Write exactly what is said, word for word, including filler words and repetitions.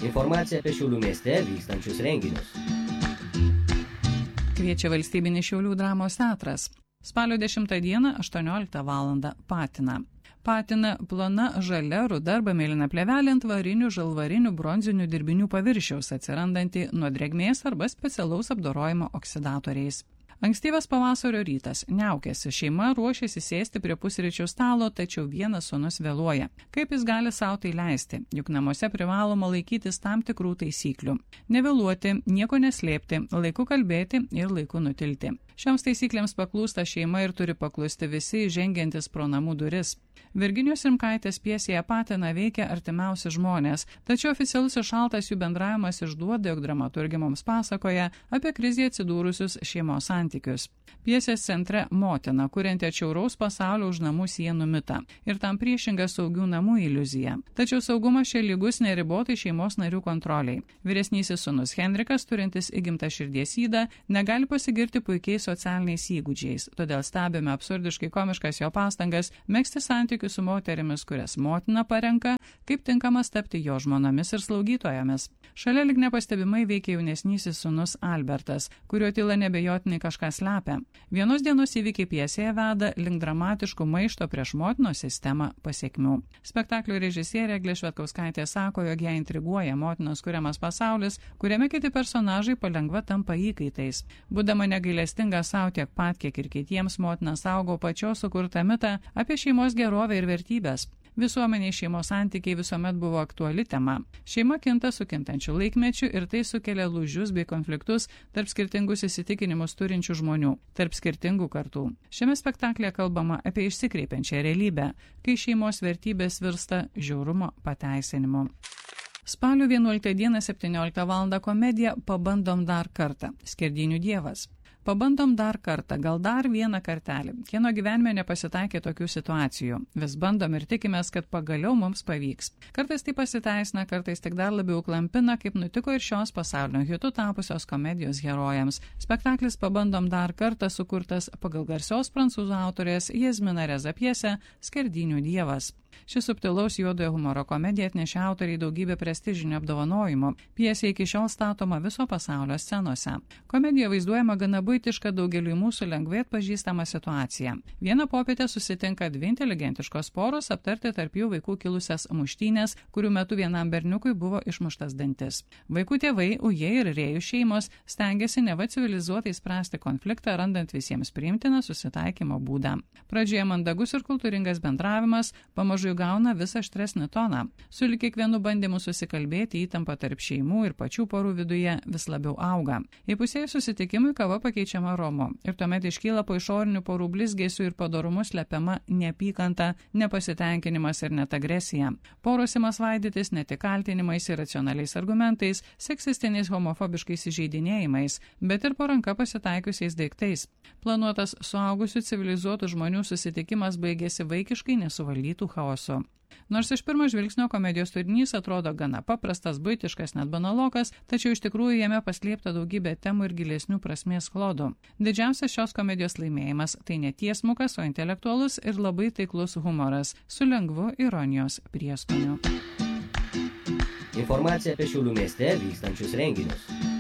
Informacija apie Šiaulių mieste vykstančius renginius. Kviečia Valstybinis Šiaulių dramos teatras. Spalio dešimtą dieną aštuonioliktą valandą Patina. Patina plona žalia, ruda arba mėlyna plėvelė ant varinių, žalvarinių, bronzinių dirbinių paviršiaus, atsirandanti nuo drėgmės arba specialaus apdorojimo oksidatoriais. Ankstyvas pavasario rytas, niaukėsi, šeima ruošiasi sėsti prie pusryčių stalo, tačiau vienas sūnus vėluoja. Kaip jis gali sau tai leisti, juk namuose privaloma laikytis tam tikrų taisyklių. Nevėluoti, nieko neslėpti, laiku kalbėti ir laiku nutilti. Šioms taisyklėms paklūsta šeima ir turi paklusti visi žengiantis pro namų duris. Virginijos Rimkaitės pjesėje Patina veikia artimiausi žmonės, tačiau oficialus ir šaltas jų bendravimas išduoda, jog dramaturgė mums pasakoja apie krizėje atsidūrusius šeimos santykius. Pjesės centre motina, kurianti atšiauraus pasaulio už namų sienų mitą ir tam priešinga saugių namų iliuzija. Tačiau saugumas čia lygus neribotai šeimos narių kontroliai. Vyresnysis sūnus Henrikas, turintis įgimtą širdies ydą, negali pasigirti puikiais socialiniais įgūdžiais, todėl stebime absurdiškai komiškas jo pastangas megzti santykius su moterimis, kurias motina parenka, kaip tinkamas tapti jo žmonomis ir slaugytojomis. Šalia lyg nepastebimai veikia jaunesnysis sūnus Albertas, kurio tyla nebejotinai kažką slepia. Vienos dienos įvykiai pjesėje veda link dramatiškų maišto prieš motinos sistemą pasiekmių. Spektaklio režisierė Eglė Švedkauskaitė sako, jog ją intriguoja motinos kuriamas pasaulis, kuriame kiti personažai palengva tampa įkaitais. Būdama negailestinga savo tiek pat, kiek ir kitiems, motina saugo pačios sukurtą mitą apie šeimos gerovę ir vertybės. Visuomeniai šeimos santykiai visuomet buvo aktuali tema. Šeima kinta su kintančiu laikmečiu ir tai sukelia lūžius bei konfliktus tarp skirtingus įsitikinimus turinčių žmonių, tarp skirtingų kartų. Šiame spektaklyje kalbama apie išsikreipiančią realybę, kai šeimos vertybės virsta žiaurumo pateisinimu. Spalio vienuoliktą dieną septynioliktą valandą komedija Pabandom dar kartą. Skerdynių dievas. Pabandom dar kartą, gal dar vieną kartelį. Kieno gyvenime nepasitaikė tokių situacijų. Vis bandom ir tikimės, kad pagaliau mums pavyks. Kartais tai pasiteisina, kartais tik dar labiau klampina, kaip nutiko ir šios pasaulinio hitų tapusios komedijos herojams. Spektaklis Pabandom dar kartą sukurtas pagal garsios prancūzų autorės Jasmina Reza pjesę Skerdynių dievas. Ši subtilaus juodojo humoro komedija atnešė autoriai daugybę prestižinių apdovanojimų. Pjesė iki šiol statoma viso pasaulio scenose. Komedija vaizduojama gana buitiška daugeliui mūsų lengvai atpažįstama situacija. Vieną popietę susitinka dvi inteligentiškos poros aptarti tarp jų vaikų kilusias muštynės, kurių metu vienam berniukui buvo išmuštas dantis. Vaikų tėvai, uje ir rėjų šeimos stengiasi neva civilizuotai spręsti konfliktą, randant visiems priimtiną susitaikymo būdą. Pradžioje mandagus ir kultūringas bendravimas pamažu įgauna vis aštresnį toną. Sulig kiekvienu bandymu susikalbėti įtampa tarp šeimų ir pačių porų viduje vis labiau auga. Įpusėjus susitikimui kava pakeičiama romu ir tuomet iškyla po išorinių porų blizgėsių ir padorumu slepiama neapykanta, nepasitenkinimas ir net agresija. Poros ima svaidytis ne tik kaltinimais ir racionaliais argumentais, seksistiniais homofobiškais įžeidinėjimais, bet ir po ranka pasitaikiusiais daiktais. Planuotas suaugusių civilizuotų žmonių susitikimas baigėsi vaikiškai nesuvaldytų chaosu. Nors iš pirmo žvilgsnio komedijos turinys atrodo gana paprastas, buitiškas, net banalokas, tačiau iš tikrųjų jame paslėpta daugybė temų ir gilesnių prasmės klodų. Didžiausias šios komedijos laimėjimas – tai ne tiesmukas, o intelektualus ir labai taiklus humoras su lengvu ironijos prieskoniu. Informacija apie Šiaulių mieste vykstančius renginius.